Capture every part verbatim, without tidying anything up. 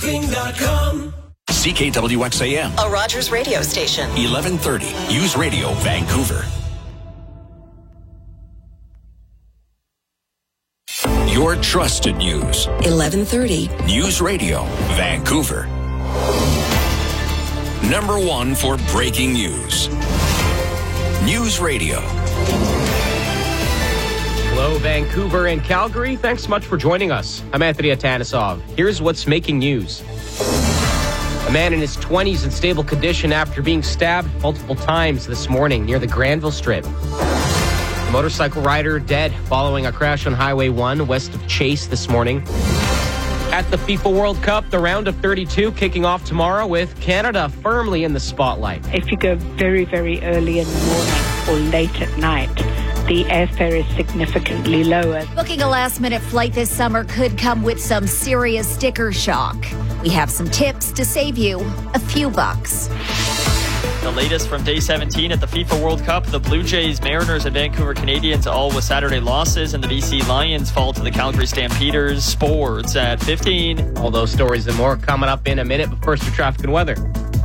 C K W X A M. A Rogers radio station. eleven thirty. News Radio, Vancouver. Your trusted news. eleven thirty. News Radio, Vancouver. Number one for breaking news. News Radio. Hello, Vancouver and Calgary. Thanks so much for joining us. I'm Anthony Atanasov. Here's what's making news. A man in his twenties in stable condition after being stabbed multiple times this morning near the Granville Strip. The motorcycle rider dead following a crash on Highway one west of Chase this morning. At the FIFA World Cup, the round of thirty-two kicking off tomorrow with Canada firmly in the spotlight. If you go very, very early in the morning or late at night, the airfare is significantly lower. Booking a last-minute flight this summer could come with some serious sticker shock. We have some tips to save you a few bucks. The latest from day seventeen at the FIFA World Cup, the Blue Jays, Mariners, and Vancouver Canadians all with Saturday losses, and the B C Lions fall to the Calgary Stampeders. Sports at fifteen. All those stories and more coming up in a minute, but first your traffic and weather.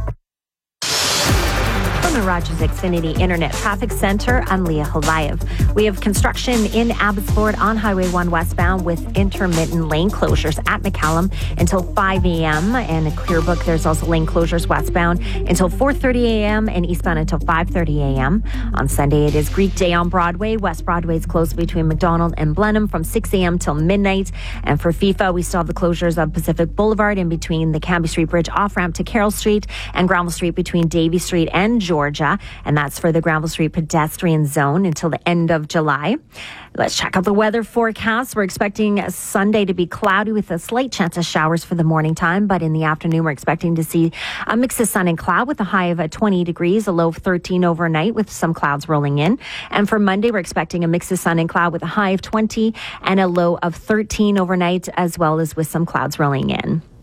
From the Rogers Xfinity Internet Traffic Center, I'm Leah Holayev. We have construction in Abbotsford on Highway one westbound with intermittent lane closures at McCallum until five a.m. And at Clearbrook, there's also lane closures westbound until four thirty a.m. and eastbound until five thirty a.m. On Sunday, it is Greek Day on Broadway. West Broadway is closed between McDonald and Blenheim from six a.m. till midnight. And for FIFA, we still have the closures of Pacific Boulevard in between the Cambie Street Bridge off-ramp to Carroll Street and Granville Street between Davie Street and Georgia. And that's for the Granville Street pedestrian zone until the end of July. Let's check out the weather forecast. We're expecting Sunday to be cloudy with a slight chance of showers for the morning time, but in the afternoon we're expecting to see a mix of sun and cloud with a high of twenty degrees, a low of thirteen overnight with some clouds rolling in. And for Monday, we're expecting a mix of sun and cloud with a high of twenty and a low of thirteen overnight, as well as with some clouds rolling in.